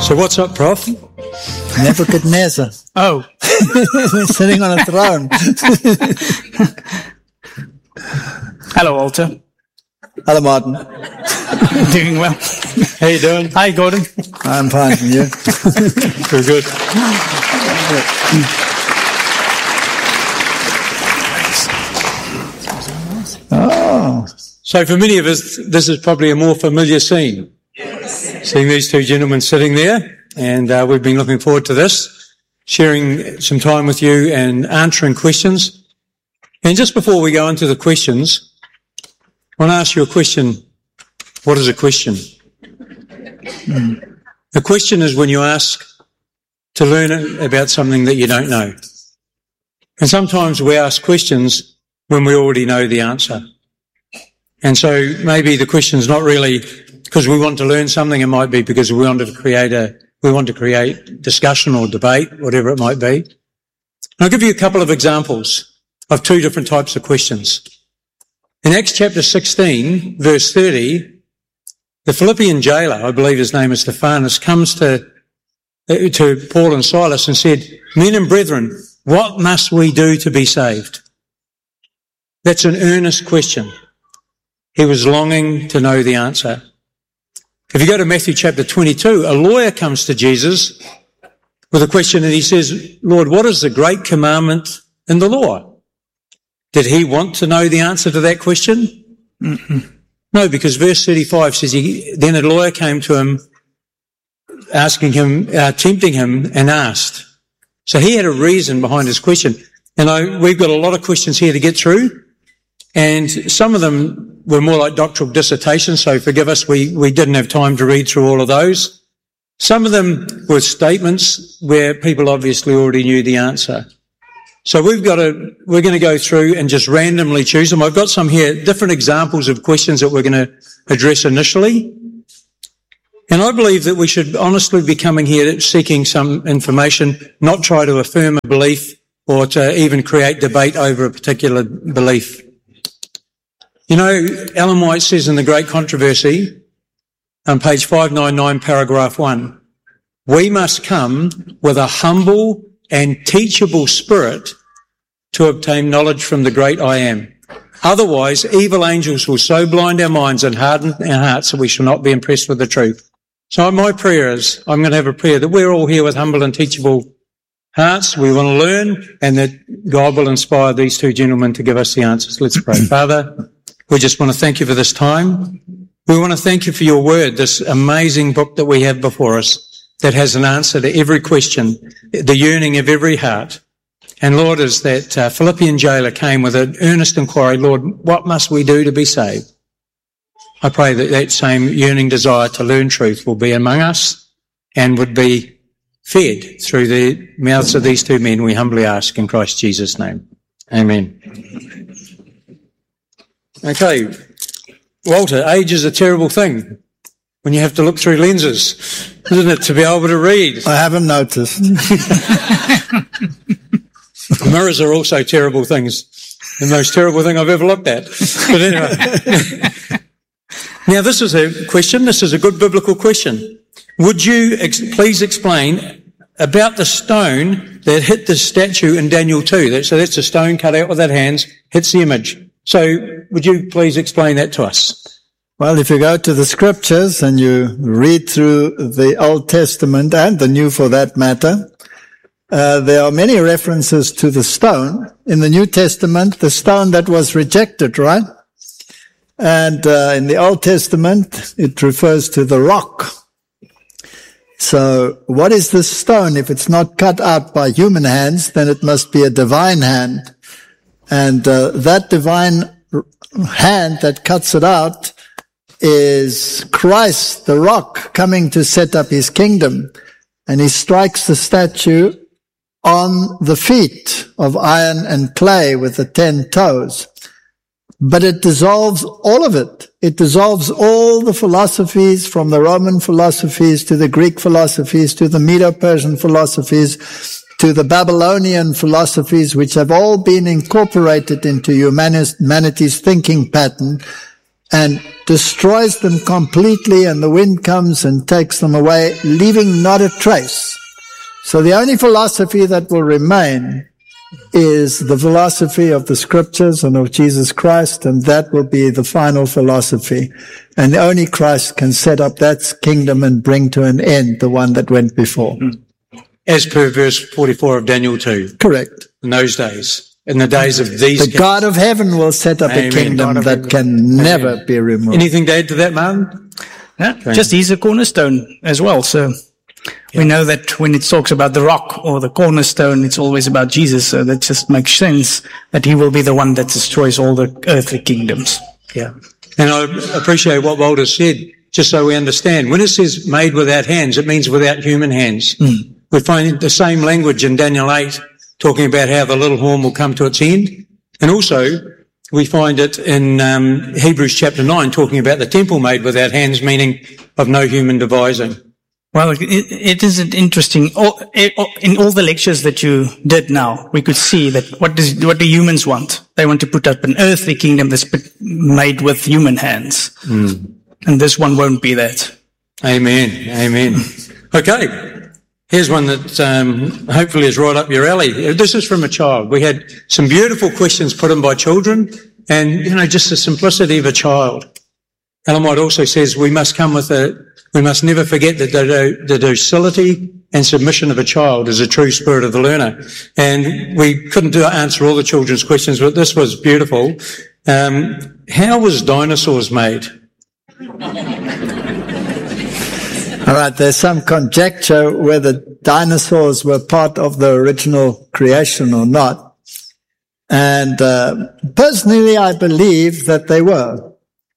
So what's up, Prof? Nebuchadnezzar. Oh. Sitting on a throne. Hello, Walter. Hello, Martin. Doing well. How you doing? Hi, Gordon. I'm fine, and you? Very good. Oh. So for many of us, this is probably a more familiar scene. Seeing these two gentlemen sitting there, and we've been looking forward to this, sharing some time with you and answering questions. And just before we go into the questions, I want to ask you a question. What is a question? A question is when you ask to learn about something that you don't know. And sometimes we ask questions when we already know the answer. And so maybe the question's not really because we want to learn something, it might be because we want to create discussion or debate, whatever it might be. And I'll give you a couple of examples of two different types of questions. In Acts chapter 16, verse 30, the Philippian jailer, I believe his name is Stephanus, comes to Paul and Silas and said, "Men and brethren, what must we do to be saved?" That's an earnest question. He was longing to know the answer. If you go to Matthew chapter 22, a lawyer comes to Jesus with a question and he says, "Lord, what is the great commandment in the law?" Did he want to know the answer to that question? No, because verse 35 says, then a lawyer came to him, asking him, tempting him, and asked. So he had a reason behind his question. And we've got a lot of questions here to get through. And some of them were more like doctoral dissertations, so forgive us, we didn't have time to read through all of those. Some of them were statements where people obviously already knew the answer. So we're going to go through and just randomly choose them. I've got some here, different examples of questions that we're going to address initially. And I believe that we should honestly be coming here seeking some information, not try to affirm a belief or to even create debate over a particular belief. You know, Ellen White says in The Great Controversy, on page 599, paragraph 1, we must come with a humble and teachable spirit to obtain knowledge from the great I Am. Otherwise, evil angels will so blind our minds and harden our hearts that we shall not be impressed with the truth. So my prayer is, I'm going to have a prayer that we're all here with humble and teachable hearts. We want to learn and that God will inspire these two gentlemen to give us the answers. Let's pray. Father, we just want to thank you for this time. We want to thank you for your word, this amazing book that we have before us that has an answer to every question, the yearning of every heart. And Lord, as that Philippian jailer came with an earnest inquiry, Lord, what must we do to be saved? I pray that that same yearning desire to learn truth will be among us and would be fed through the mouths of these two men, we humbly ask in Christ Jesus' name. Amen. Okay, Walter, age is a terrible thing when you have to look through lenses, isn't it, to be able to read? I haven't noticed. Mirrors are also terrible things. The most terrible thing I've ever looked at. But anyway. Now, this is a question. This is a good biblical question. Would you please explain about the stone that hit the statue in Daniel 2? So that's a stone cut out with that hands, hits the image. So would you please explain that to us? Well, if you go to the scriptures and you read through the Old Testament and the New for that matter, there are many references to the stone. In the New Testament, the stone that was rejected, right? And in the Old Testament, it refers to the rock. So what is this stone? If it's not cut out by human hands, then it must be a divine hand. And that divine hand that cuts it out is Christ, the rock, coming to set up his kingdom. And he strikes the statue on the feet of iron and clay with the 10 toes. But it dissolves all of it. It dissolves all the philosophies, from the Roman philosophies to the Greek philosophies to the Medo-Persian philosophies to the Babylonian philosophies, which have all been incorporated into humanity's thinking pattern. and destroys them completely, and the wind comes and takes them away, leaving not a trace. So the only philosophy that will remain is the philosophy of the scriptures and of Jesus Christ, and that will be the final philosophy. And only Christ can set up that kingdom and bring to an end the one that went before. As per verse 44 of Daniel 2. Correct. In those days, in the days of these The God of heaven will set up a kingdom that can never be removed. Anything to add to that, Martin? Yeah, just he's a cornerstone as well. So we know that when it talks about the rock or the cornerstone, it's always about Jesus. So that just makes sense that he will be the one that destroys all the earthly kingdoms. Yeah. And I appreciate what Walter said, just so we understand. When it says made without hands, it means without human hands. We find the same language in Daniel 8, talking about how the little horn will come to its end. And also, we find it in Hebrews chapter 9, talking about the temple made without hands, meaning of no human devising. Well, it is interesting. In all the lectures that you did now, we could see that what do humans want? They want to put up an earthly kingdom that's made with human hands. And this one won't be that. Amen. Amen. Okay. Here's one that hopefully is right up your alley. This is from a child. We had some beautiful questions put in by children and, just the simplicity of a child. Ellen White also says we must never forget that the docility and submission of a child is a true spirit of the learner. And we couldn't answer all the children's questions, but this was beautiful. How was dinosaurs made? All right, there's some conjecture whether dinosaurs were part of the original creation or not. And personally, I believe that they were.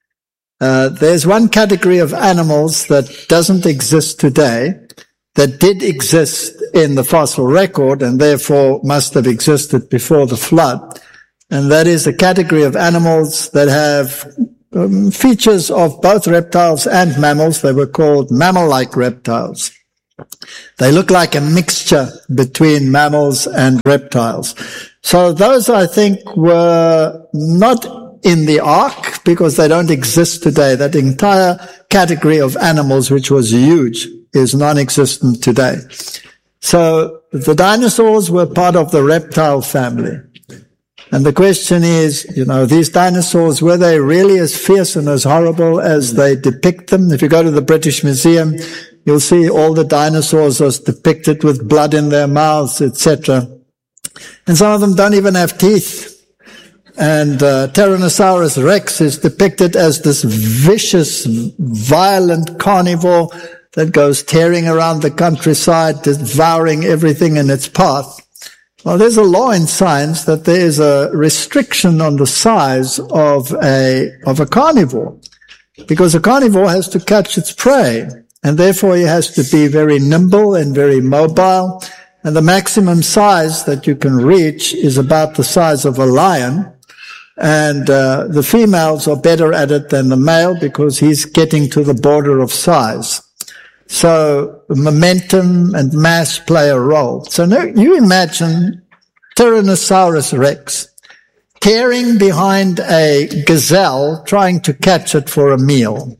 There's one category of animals that doesn't exist today, that did exist in the fossil record and therefore must have existed before the flood. And that is a category of animals that have features of both reptiles and mammals. They were called mammal-like reptiles. They look like a mixture between mammals and reptiles. So those, I think, were not in the ark because they don't exist today. That entire category of animals, which was huge, is non-existent today. So the dinosaurs were part of the reptile family. And the question is, these dinosaurs, were they really as fierce and as horrible as they depict them? If you go to the British Museum, you'll see all the dinosaurs are depicted with blood in their mouths, etc. And some of them don't even have teeth. And Tyrannosaurus rex is depicted as this vicious, violent carnivore that goes tearing around the countryside, devouring everything in its path. Well, there's a law in science that there is a restriction on the size of a carnivore, because a carnivore has to catch its prey, and therefore it has to be very nimble and very mobile. And the maximum size that you can reach is about the size of a lion. And the females are better at it than the male because he's getting to the border of size. So momentum and mass play a role. So now you imagine Tyrannosaurus rex tearing behind a gazelle trying to catch it for a meal.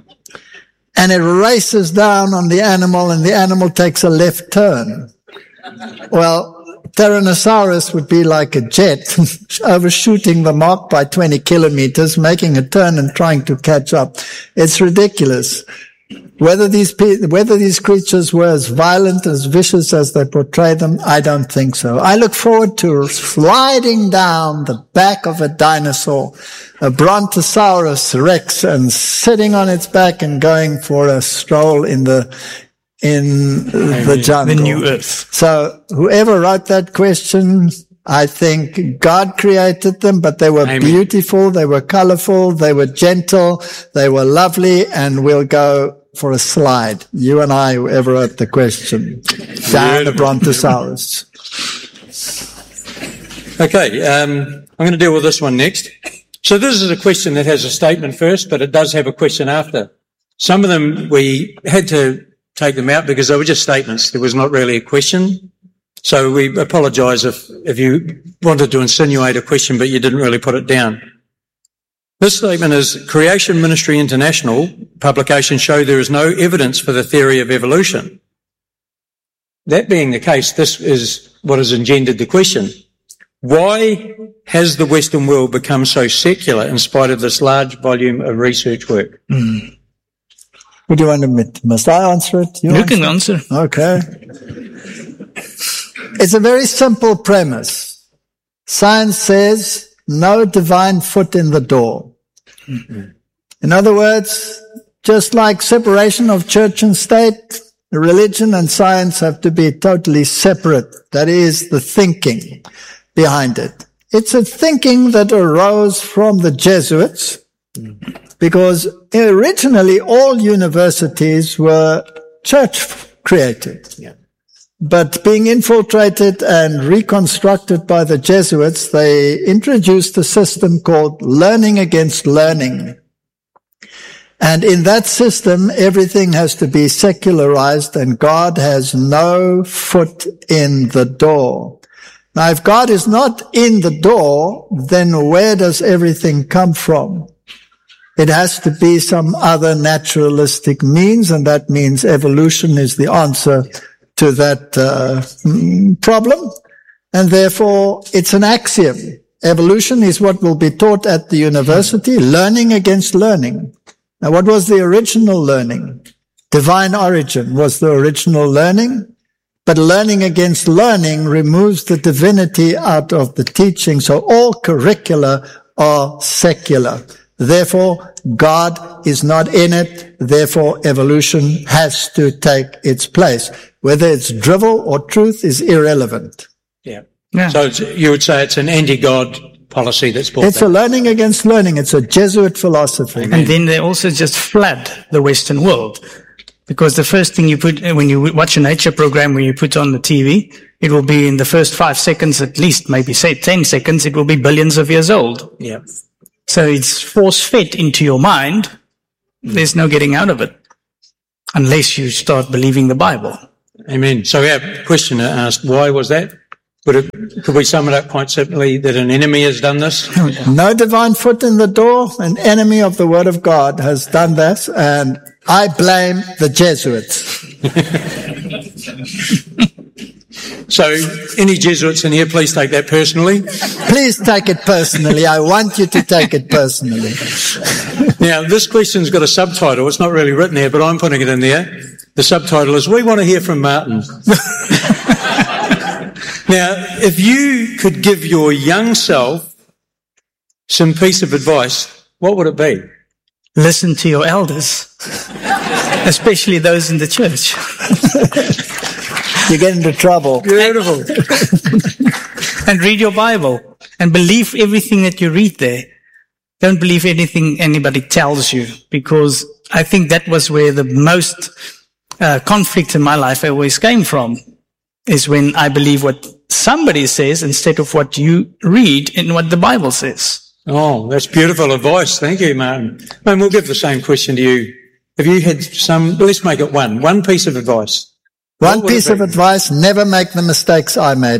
And it races down on the animal and the animal takes a left turn. Well, Tyrannosaurus would be like a jet overshooting the mark by 20 kilometers, making a turn and trying to catch up. It's ridiculous. Whether these creatures were as violent, as vicious as they portray them, I don't think so. I look forward to sliding down the back of a dinosaur, a Brontosaurus rex, and sitting on its back and going for a stroll in the jungle. The new earth. So whoever wrote that question, I think God created them, but they were beautiful, they were colorful, they were gentle, they were lovely, and we'll go for a slide. You and I, whoever wrote the question, down the Brontosaurus. Okay, I'm going to deal with this one next. So this is a question that has a statement first, but it does have a question after. Some of them we had to take them out because they were just statements. There was not really a question. So we apologise if you wanted to insinuate a question, but you didn't really put it down. This statement is Creation Ministry International publications show there is no evidence for the theory of evolution. That being the case, this is what has engendered the question. Why has the Western world become so secular in spite of this large volume of research work? Would you want to, must I answer it? You can answer. Okay. It's a very simple premise. Science says no divine foot in the door. In other words, just like separation of church and state, religion and science have to be totally separate. That is the thinking behind it. It's a thinking that arose from the Jesuits, because originally all universities were church created. Yeah. But being infiltrated and reconstructed by the Jesuits, they introduced a system called learning against learning. And in that system, everything has to be secularized and God has no foot in the door. Now, if God is not in the door, then where does everything come from? It has to be some other naturalistic means, and that means evolution is the answer to that problem. And therefore, it's an axiom. Evolution is what will be taught at the university, learning against learning. Now, what was the original learning? Divine origin was the original learning. But learning against learning removes the divinity out of the teaching. So all curricula are secular. Therefore, God is not in it. Therefore, evolution has to take its place. Whether it's drivel or truth is irrelevant. Yeah. So you would say it's an anti-God policy that's brought It's back. a learning against learning. It's a Jesuit philosophy. And then they also just flood the Western world. Because the first thing you put, when you watch a nature program, when you put on the TV, it will be in the first 5 seconds at least, maybe say 10 seconds, it will be billions of years old. Yeah. So it's force-fed into your mind. There's no getting out of it. Unless you start believing the Bible. Amen. So our questioner asked, why was that? Could we sum it up quite simply that an enemy has done this? No divine foot in the door. An enemy of the Word of God has done that, and I blame the Jesuits. So, any Jesuits in here, please take that personally. Please take it personally. I want you to take it personally. Now, this question's got a subtitle. It's not really written there, but I'm putting it in there. The subtitle is, We Want to Hear from Martin. Now, if you could give your young self some piece of advice, what would it be? Listen to your elders, especially those in the church. You get into trouble. Beautiful. And read your Bible and believe everything that you read there. Don't believe anything anybody tells you, because I think that was where the most conflict in my life always came from, is when I believe what somebody says instead of what you read in what the Bible says. Oh, that's beautiful advice. Thank you, Martin. And we'll give the same question to you. Have you had let's make it one piece of advice. One piece of advice, never make the mistakes I made.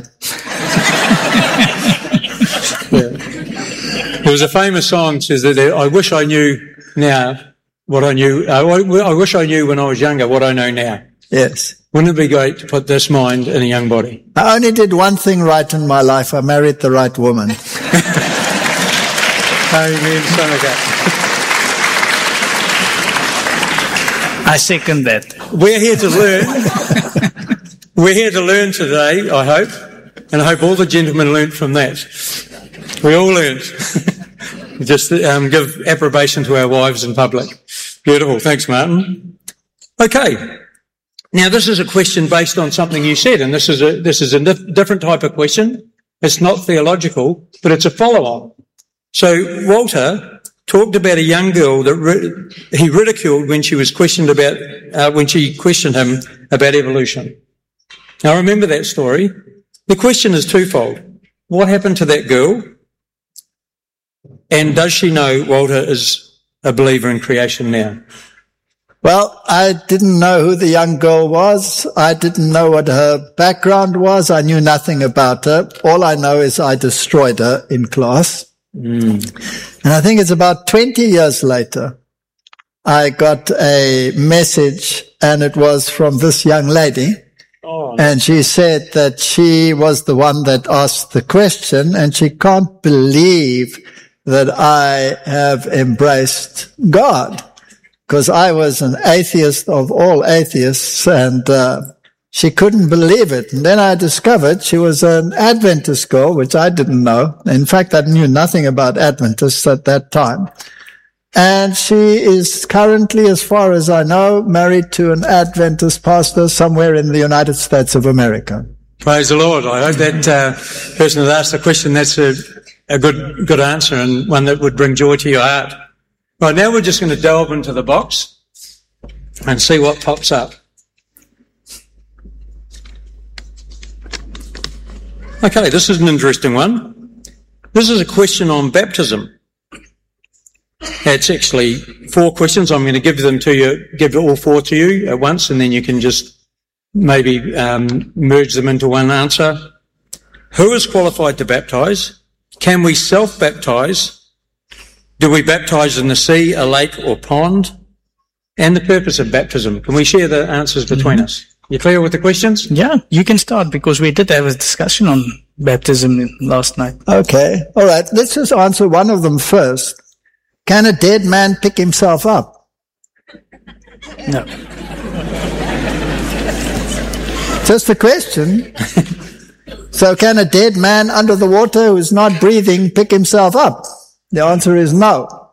Yeah. There was a famous song says that I wish I knew now what I knew. I wish I knew when I was younger what I know now. Yes. Wouldn't it be great to put this mind in a young body? I only did one thing right in my life. I married the right woman. Amen. Son of God. I second that. We're here to learn. We're here to learn today, I hope. And I hope all the gentlemen learnt from that. We all learnt. Just give approbation to our wives in public. Beautiful. Thanks, Martin. Okay. Now, this is a question based on something you said, and this is a different type of question. It's not theological, but it's a follow-on. So Walter talked about a young girl that he ridiculed when she was questioned about when she questioned him about evolution. Now, remember that story. The question is twofold: what happened to that girl, and does she know Walter is a believer in creation now? Well, I didn't know who the young girl was. I didn't know what her background was. I knew nothing about her. All I know is I destroyed her in class. And I think it's about 20 years later, I got a message, and it was from this young lady. And she said that she was the one that asked the question, and she can't believe that I have embraced God, because I was an atheist of all atheists, and she couldn't believe it. And then I discovered she was an Adventist girl, which I didn't know. In fact, I knew nothing about Adventists at that time. And she is currently, as far as I know, married to an Adventist pastor somewhere in the United States of America. Praise the Lord. I hope that person that asked the question, that's a good answer, and one that would bring joy to your heart. Right, now we're just going to delve into the box and see what pops up. Okay, this is an interesting one. This is a question on baptism. It's actually 4 questions. I'm going to give them to you, give all 4 to you at once, and then you can just maybe merge them into one answer. Who is qualified to baptize? Can we self-baptize? Do we baptize in the sea, a lake or pond? And the purpose of baptism. Can we share the answers between us? You clear with the questions? Yeah, you can start, because we did have a discussion on baptism last night. Okay. All right. Let's just answer one of them first. Can a dead man pick himself up? No. Just a question. So can a dead man under the water who is not breathing pick himself up? The answer is no.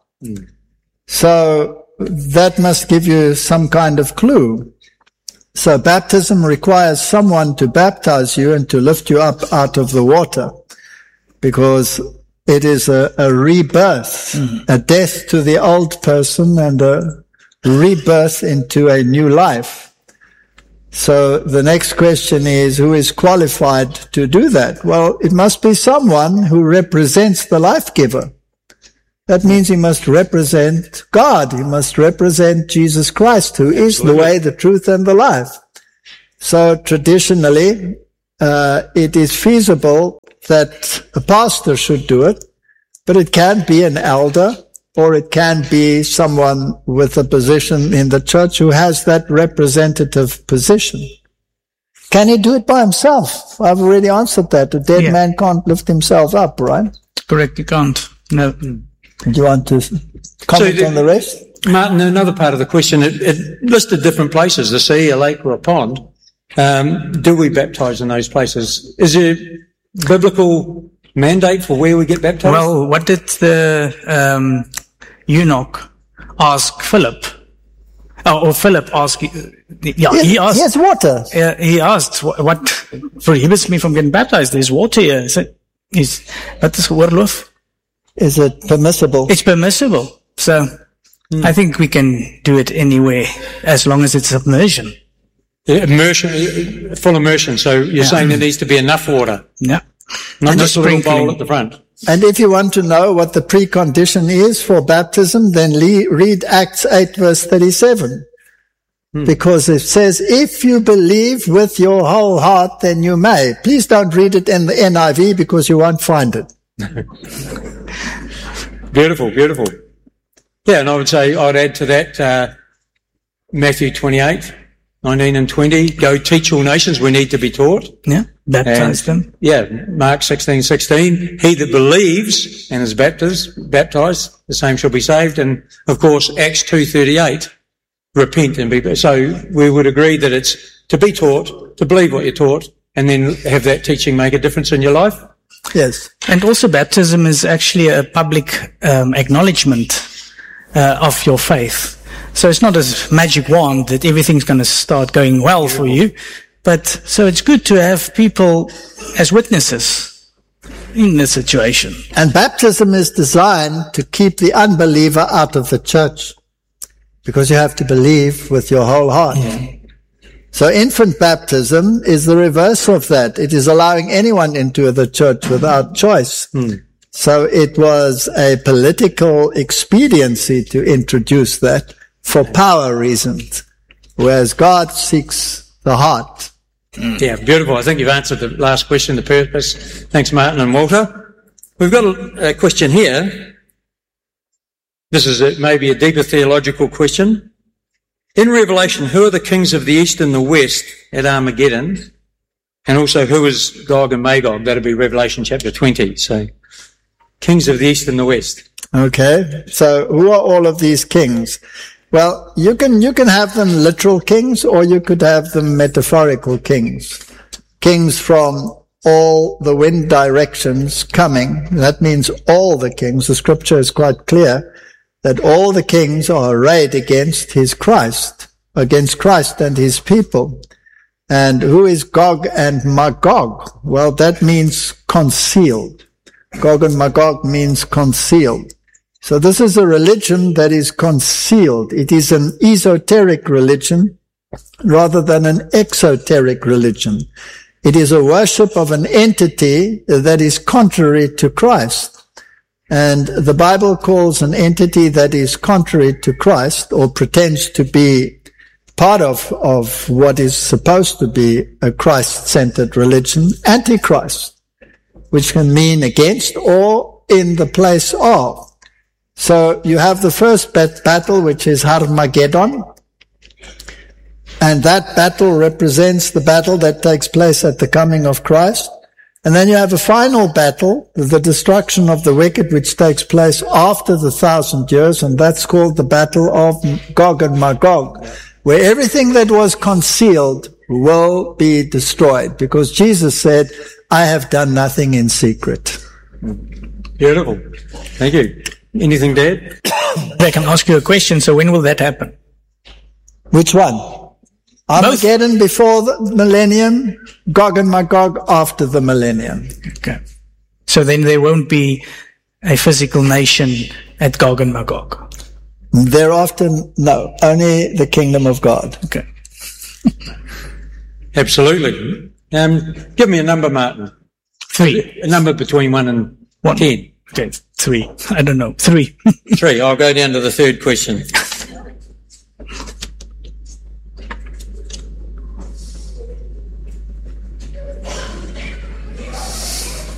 So that must give you some kind of clue. So baptism requires someone to baptize you and to lift you up out of the water, because it is a rebirth, a death to the old person and a rebirth into a new life. So the next question is, who is qualified to do that? Well, it must be someone who represents the life giver. That means he must represent God. He must represent Jesus Christ, who is the way, the truth, and the life. So traditionally, it is feasible that a pastor should do it, but it can be an elder, or it can be someone with a position in the church who has that representative position. Can he do it by himself? I've already answered that. A dead man can't lift himself up, right? Correct, you can't. No. Do you want to comment on the rest? Martin, another part of the question, it listed different places, the sea, a lake or a pond. Do we baptize in those places? Is there biblical mandate for where we get baptized? Well, what did the eunuch ask Philip? Or Philip asked, he asked. Yes, water. He asked, what prohibits me from getting baptized? There's water here. He said, what is oorloof? Is it permissible? It's permissible. So I think we can do it anywhere, as long as it's submersion. Immersion, full immersion. So you're saying there needs to be enough water? Yeah. Not just a little bowl at the front. And if you want to know what the precondition is for baptism, then read Acts 8 verse 37. Because it says, if you believe with your whole heart, then you may. Please don't read it in the NIV, because you won't find it. Beautiful, beautiful. Yeah, and I'd add to that, Matthew 28, 19 and 20, go teach all nations, we need to be taught. Yeah, baptize them. Yeah, Mark 16:16, he that believes and is baptized, the same shall be saved. And of course, Acts 2:38, repent and be. So we would agree that it's to be taught, to believe what you're taught, and then have that teaching make a difference in your life. Yes. And also baptism is actually a public acknowledgement of your faith. So it's not a magic wand that everything's going to start going well for you. But so it's good to have people as witnesses in the situation. And baptism is designed to keep the unbeliever out of the church, because you have to believe with your whole heart. Yeah. So infant baptism is the reverse of that. It is allowing anyone into the church without choice. So it was a political expediency to introduce that for power reasons, whereas God seeks the heart. Yeah, beautiful. I think you've answered the last question, the purpose. Thanks, Martin and Walter. We've got a question here. This is maybe a deeper theological question. In Revelation, who are the kings of the east and the west at Armageddon? And also, who is Gog and Magog? That'll be Revelation chapter 20. So, kings of the east and the west. Okay, so who are all of these kings? Well, you can have them literal kings, or you could have them metaphorical kings. Kings from all the wind directions coming. That means all the kings. The scripture is quite clear that all the kings are arrayed against Christ and his people. And who is Gog and Magog? Well, that means concealed. Gog and Magog means concealed. So this is a religion that is concealed. It is an esoteric religion rather than an exoteric religion. It is a worship of an entity that is contrary to Christ. And the Bible calls an entity that is contrary to Christ, or pretends to be part of what is supposed to be a Christ-centered religion, Antichrist, which can mean against or in the place of. So you have the first battle, which is Armageddon. And that battle represents the battle that takes place at the coming of Christ. And then you have a final battle, the destruction of the wicked, which takes place after the 1,000 years, and that's called the Battle of Gog and Magog, where everything that was concealed will be destroyed, because Jesus said, I have done nothing in secret. Beautiful. Thank you. Anything, Dad? I can ask you a question. So when will that happen? Which one? Armageddon before the millennium, Gog and Magog after the millennium. Okay. So then there won't be a physical nation at Gog and Magog. Thereafter, no. Only the kingdom of God. Okay. Absolutely. Give me a number, Martin. 3. A number between 1 and 10. Okay. 3. I don't know. 3. 3. I'll go down to the third question.